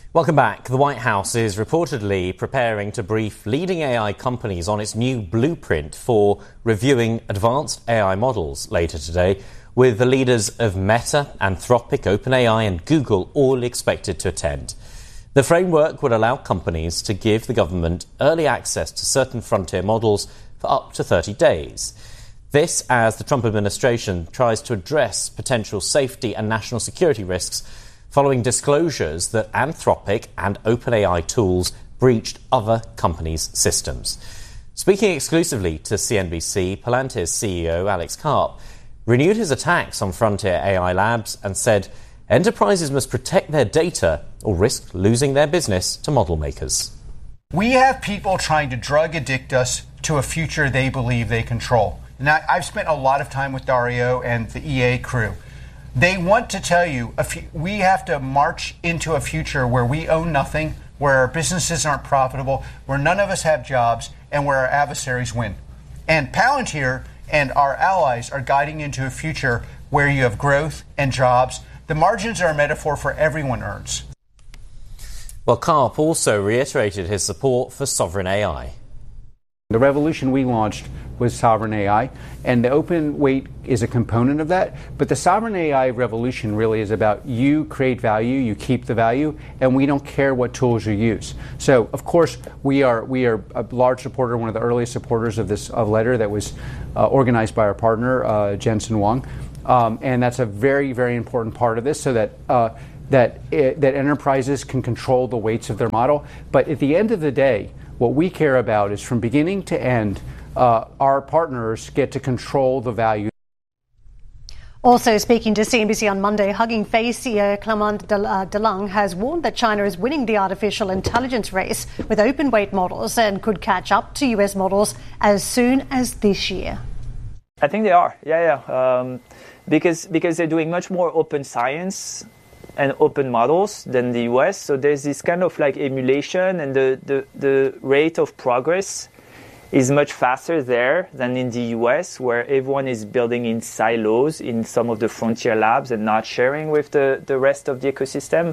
Welcome back. The White House is reportedly preparing to brief leading AI companies on its new blueprint for reviewing advanced AI models later today, with the leaders of Meta, Anthropic, OpenAI and Google all expected to attend. The framework would allow companies to give the government early access to certain frontier models for up to 30 days. This as the Trump administration tries to address potential safety and national security risks following disclosures that Anthropic and OpenAI tools breached other companies' systems. Speaking exclusively to CNBC, Palantir's CEO Alex Karp renewed his attacks on frontier AI labs and said enterprises must protect their data or risk losing their business to model makers. We have people trying to drug addict us to a future they believe they control. Now, I've spent a lot of time with Dario and the EA crew. They want to tell you we have to march into a future where we own nothing, where our businesses aren't profitable, where none of us have jobs, and where our adversaries win. And Palantir and our allies are guiding into a future where you have growth and jobs. The margins are a metaphor for everyone earns. Well, Karp also reiterated his support for sovereign AI. The revolution we launched was sovereign AI, and the open weight is a component of that. But the sovereign AI revolution really is about you create value, you keep the value, and we don't care what tools you use. So, of course, we are a large supporter, one of the earliest supporters of this letter that was organized by our partner, Jensen Huang. And that's a very, very important part of this, so that enterprises can control the weights of their model. But at the end of the day, what we care about is from beginning to end, our partners get to control the value. Also speaking to CNBC on Monday, Hugging Face CEO Clement Delong has warned that China is winning the artificial intelligence race with open weight models and could catch up to US models as soon as this year. I think they are, because they're doing much more open science and open models than the US. So there's this kind of like emulation, and the rate of progress is much faster there than in the US, where everyone is building in silos in some of the frontier labs and not sharing with the rest of the ecosystem.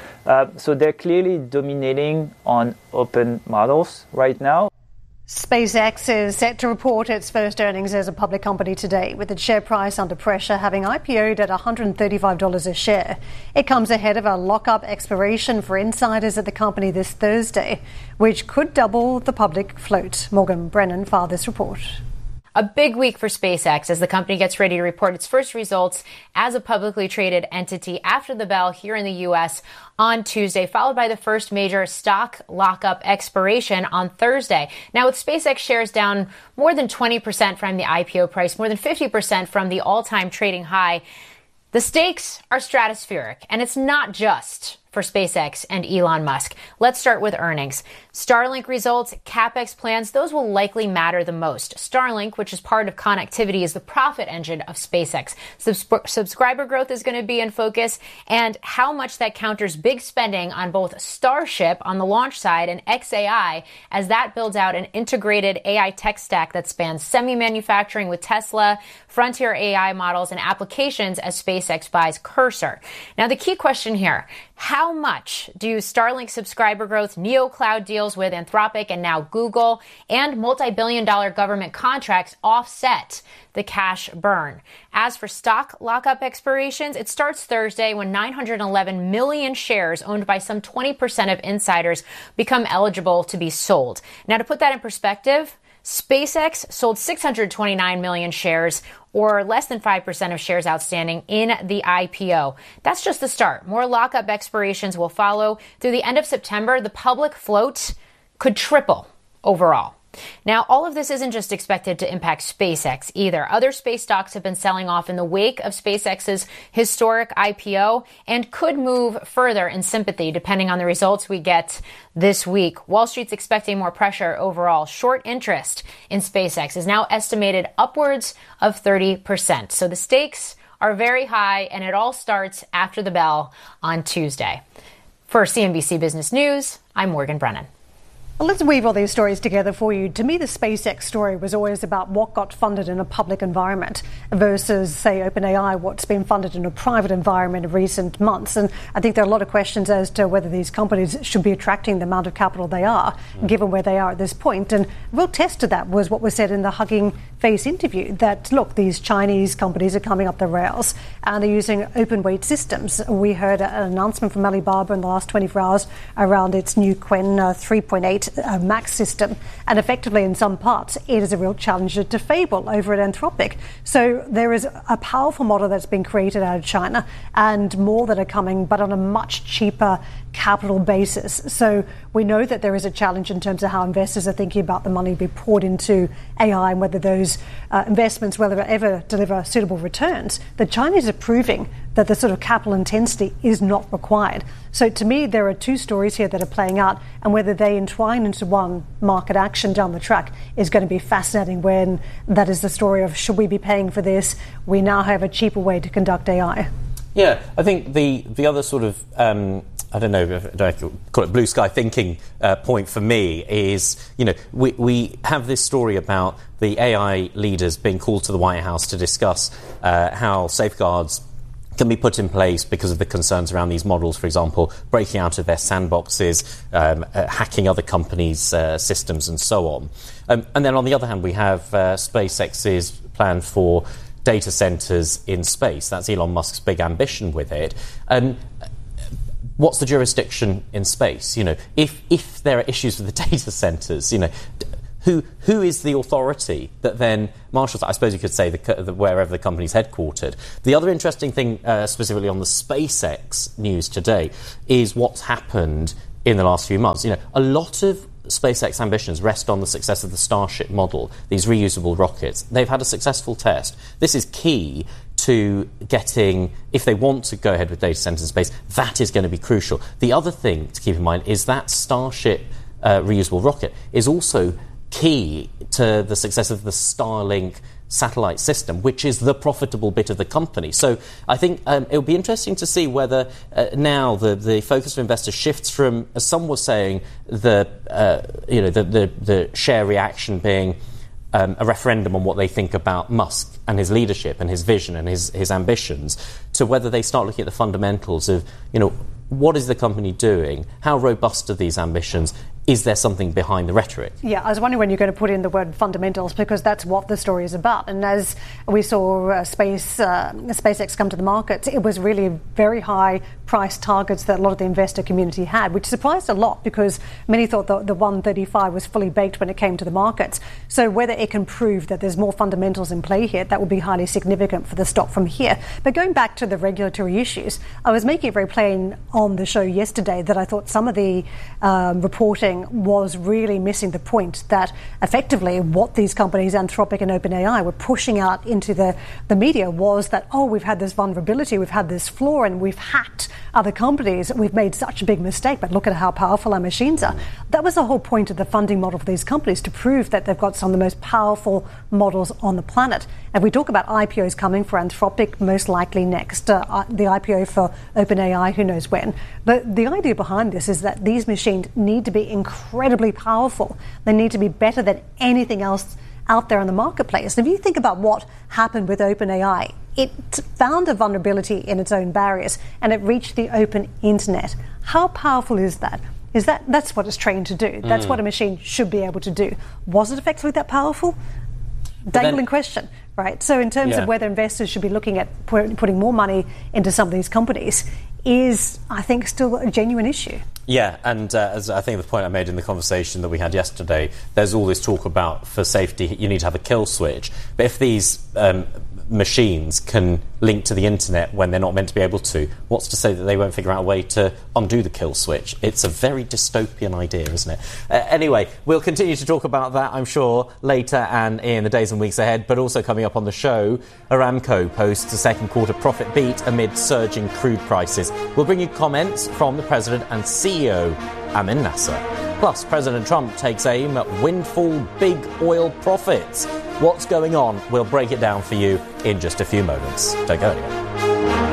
So they're clearly dominating on open models right now. SpaceX is set to report its first earnings as a public company today, with its share price under pressure, having IPO'd at $135 a share. It comes ahead of a lock-up expiration for insiders at the company this Thursday, which could double the public float. Morgan Brennan filed this report. A big week for SpaceX as the company gets ready to report its first results as a publicly traded entity after the bell here in the U.S. on Tuesday, followed by the first major stock lockup expiration on Thursday. Now, with SpaceX shares down more than 20% from the IPO price, more than 50% from the all-time trading high, the stakes are stratospheric, and it's not just for SpaceX and Elon Musk. Let's start with earnings. Starlink results, CapEx plans, those will likely matter the most. Starlink, which is part of connectivity, is the profit engine of SpaceX. Subscriber growth is going to be in focus, and how much that counters big spending on both Starship on the launch side and xAI as that builds out an integrated AI tech stack that spans semi-manufacturing with Tesla, frontier AI models, and applications as SpaceX buys Cursor. Now, the key question here, how much do Starlink subscriber growth, NeoCloud deals with Anthropic and now Google, and multi-billion-dollar government contracts offset the cash burn? As for stock lockup expirations, it starts Thursday when 911 million shares owned by some 20% of insiders become eligible to be sold. Now, to put that in perspective, SpaceX sold 629 million shares, or less than 5% of shares outstanding in the IPO. That's just the start. More lockup expirations will follow. Through the end of September, the public float could triple overall. Now, all of this isn't just expected to impact SpaceX either. Other space stocks have been selling off in the wake of SpaceX's historic IPO and could move further in sympathy depending on the results we get this week. Wall Street's expecting more pressure overall. Short interest in SpaceX is now estimated upwards of 30%. So the stakes are very high, and it all starts after the bell on Tuesday. For CNBC Business News, I'm Morgan Brennan. Well, let's weave all these stories together for you. To me, the SpaceX story was always about what got funded in a public environment versus, say, OpenAI, what's been funded in a private environment in recent months. And I think there are a lot of questions as to whether these companies should be attracting the amount of capital they are, given where they are at this point. And a real test of that was what was said in the Hugging Face interview, that, look, these Chinese companies are coming up the rails and they're using open weight systems. We heard an announcement from Alibaba in the last 24 hours around its new Qwen 3.8 Max system, and effectively in some parts it is a real challenger to Fable over at Anthropic. So there is a powerful model that's been created out of China and more that are coming, but on a much cheaper capital basis. So we know that there is a challenge in terms of how investors are thinking about the money to be poured into AI and whether those investments will ever deliver suitable returns. The Chinese are proving that the sort of capital intensity is not required. So to me, there are two stories here that are playing out, and whether they entwine into one market action down the track is going to be fascinating, when that is the story of, should we be paying for this? We now have a cheaper way to conduct AI. Yeah, I think the other sort of, I don't know if I call it blue sky thinking point for me is, we have this story about the AI leaders being called to the White House to discuss how safeguards can be put in place because of the concerns around these models, for example, breaking out of their sandboxes, hacking other companies' systems and so on. And then on the other hand, we have SpaceX's plan for data centres in space. That's Elon Musk's big ambition with it. And what's the jurisdiction in space? If there are issues with the data centres, who is the authority that then marshals? I suppose you could say wherever the company's headquartered. The other interesting thing, specifically on the SpaceX news today, is what's happened in the last few months. A lot of SpaceX ambitions rest on the success of the Starship model, these reusable rockets. They've had a successful test. This is key to getting, if they want to go ahead with data centers in space, that is going to be crucial. The other thing to keep in mind is that Starship reusable rocket is also key to the success of the Starlink satellite system, which is the profitable bit of the company. So I think it'll be interesting to see whether now the focus of investors shifts from, as some were saying, the share reaction being a referendum on what they think about Musk and his leadership and his vision and his ambitions, to whether they start looking at the fundamentals of, what is the company doing? How robust are these ambitions? Is there something behind the rhetoric? Yeah, I was wondering when you're going to put in the word fundamentals, because that's what the story is about. And as we saw SpaceX come to the market, it was really very high price targets that a lot of the investor community had, which surprised a lot because many thought the 135 was fully baked when it came to the markets. So whether it can prove that there's more fundamentals in play here, that will be highly significant for the stock from here. But going back to the regulatory issues, I was making it very plain on the show yesterday that I thought some of the reporting was really missing the point that effectively what these companies, Anthropic and OpenAI, were pushing out into the media was that, we've had this vulnerability, we've had this flaw, and we've hacked other companies. We've made such a big mistake, but look at how powerful our machines are. That was the whole point of the funding model for these companies, to prove that they've got some of the most powerful models on the planet. And we talk about IPOs coming for Anthropic, most likely next, the IPO for OpenAI, who knows when. But the idea behind this is that these machines need to be incredibly powerful. They need to be better than anything else out there in the marketplace. And if you think about what happened with OpenAI, it found a vulnerability in its own barriers and it reached the open internet. How powerful is that? That's what it's trained to do. That's what a machine should be able to do. Was it effectively that powerful? Dangling question, right? So in terms of whether investors should be looking at putting more money into some of these companies is, I think, still a genuine issue. Yeah, and as I think the point I made in the conversation that we had yesterday, there's all this talk about, for safety, you need to have a kill switch. But if these machines can link to the internet when they're not meant to be able to, what's to say that they won't figure out a way to undo the kill switch? It's a very dystopian idea, isn't it? Anyway, we'll continue to talk about that, I'm sure, later and in the days and weeks ahead. But also coming up on the show, Aramco posts a second quarter profit beat amid surging crude prices. We'll bring you comments from the President and CEO, Amin Nasser. Plus, President Trump takes aim at windfall big oil profits. What's going on? We'll break it down for you in just a few moments. Don't go anywhere.